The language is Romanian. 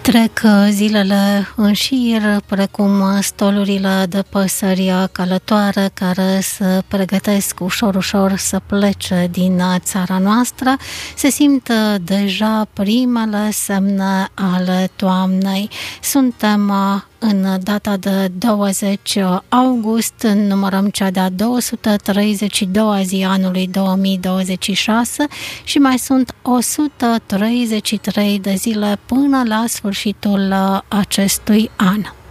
Trec zilele în șir, precum stolurile de păsări călătoare care se pregătesc ușor să plece din țara noastră. Se simt deja primele semne ale toamnei. Suntem în data de 20 august, numărăm cea de-a 232-a zi anului 2026 și mai sunt 133 de zile până la sfârșitul acestui an.